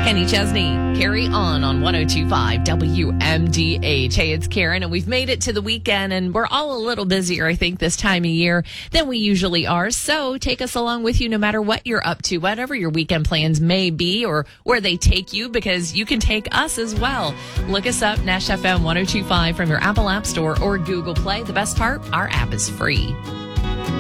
Kenny Chesney, Carry On 102.5 WMDH. Hey, it's Karen, and we've made it to the weekend, and we're all a little busier, I think, this time of year than we usually are. So take us along with you no matter what you're up to, whatever your weekend plans may be or where they take you, because you can take us as well. Look us up, Nash FM 102.5 from your Apple App Store or Google Play. The best part, our app is free.